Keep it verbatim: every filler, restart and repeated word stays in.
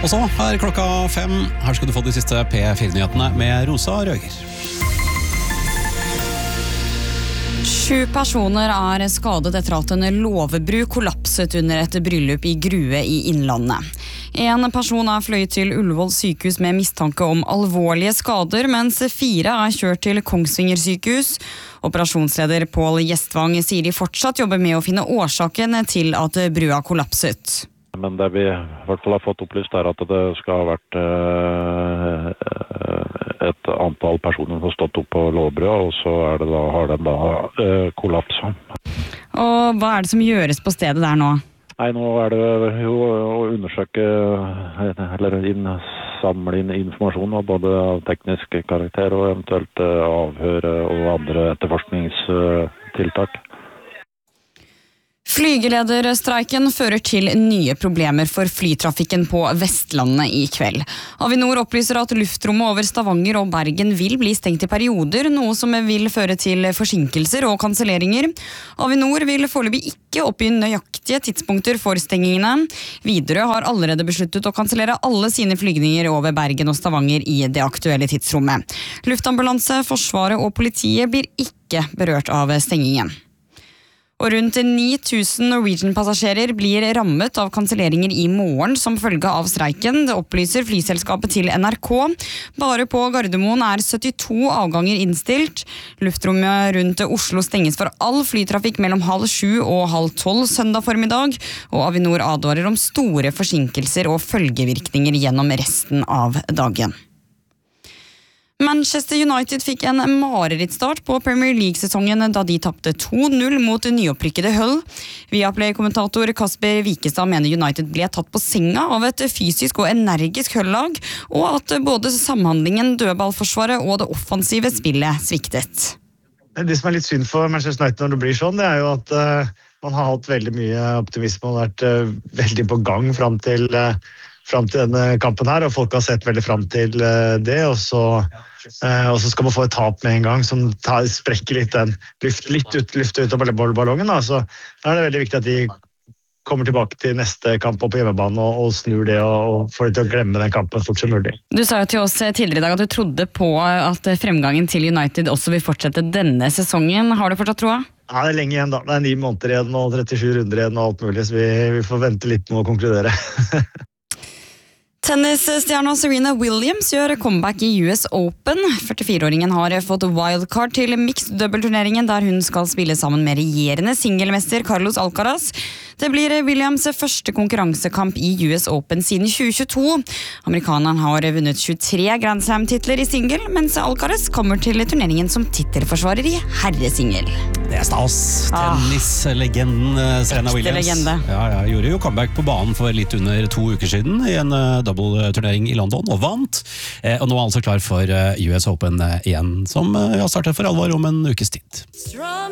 Og så er klokka fem. Her skal du få de siste P fire-nyhetene med Rosa Røger. Sju personer er skadet etter at en låvebru kollapset under et bryllup i Grue i Innlandet. En person er fløyet til Ullevål sykehus med mistanke om alvorlige skader, mens fire er kjørt til Kongsvinger sykehus. Operasjonsleder Pål Gjestvang sier de fortsatt jobber med å finne årsaken til at brua kollapset. Men det vi i hvert fall har fått opplyst er at det skal ha vært eh, et antall personer som har stått opp på låvbrua, og så er det da, har den da eh, kollapset. Og hva er det som gjøres på stedet der nå? Nei, nå er det jo å undersøke, eller samle inn informasjon av både teknisk karakter og eventuelt avhør og andre etterforskningstiltak. Flygelederstreiken fører til nye problemer for flytrafikken på Vestlandet i kveld. Avinor opplyser at luftrommet over Stavanger og Bergen vil bli stengt i perioder, noe som vil føre til forsinkelser og kanselleringer. Avinor vil foreløpig ikke oppgi nøyaktige tidspunkter for stengingene. Widerøe har allerede besluttet å kansellere alle sine flygninger over Bergen og Stavanger i det aktuelle tidsrommet. Luftambulanse, Forsvaret og politiet blir ikke berørt av stengingen. Og rundt ni tusen Norwegian-passasjerer blir rammet av kanselleringer i morgen som følge av streiken. Det opplyser flyselskapet til N R K. Bare på Gardermoen er syttito avganger innstilt. Luftrommet rundt Oslo stenges for all flytrafikk mellom halv sju og halv tolv søndag formiddag, og Avinor advarer om store forsinkelser og følgevirkninger gjennom resten av dagen. Manchester United fikk en marerittstart på Premier League-sesongen da de tapte to null mot nyopprykkede Hull. Viaplay-kommentator Kasper Wikestad mener United ble tatt på senga av et fysisk og energisk Hull-lag, og at både samhandlingen, dødballforsvaret og det offensive spillet sviktet. Det som er litt synd for Manchester United når det blir sånn, det er jo at uh, man har hatt veldig mye optimisme og vært uh, veldig på gang frem til, uh, frem til denne kampen her, og folk har sett veldig frem til uh, det, og så Uh, og så skal man få et tap med en gang som tar, sprekker litt den luft, litt ut, luft ut av ballongen. Da. Så da er det veldig viktig at de kommer tilbake til neste kamp på hjemmebane og, og snur det og, og får de til å glemme den kampen fort som mulig. Du sa jo til oss tidligere i dag at du trodde på at fremgangen til United også vil fortsette denne sesongen. Har du fortsatt troa? Ja, det er lenge igjen da. Det er ni måneder igjen og trettisju runder igjen og alt mulig, så vi, vi får vente litt med å konkludere. Tennisstjerna Serena Williams gjør comeback i U S Open. førtifire-åringen har fått wildcard til mixed double-turneringen der hun skal spille sammen med regjerende singelmester Carlos Alcaraz. Det blir Williams første konkurransekamp i U S Open siden tjue tjueto. Amerikaneren har vunnet tjuetre Grand Slam-titler i singel, mens Alcaraz kommer til turneringen som titelforsvarer i herresingel. Det er stas. Tennislegenden Serena Williams. legende. Ja, ja, gjorde jo comeback på banen for litt under to uker siden i en double-turnering i London, og vant. Eh, og nå er altså klar for U S Open igjen, som har startet for alvor om en ukes tid.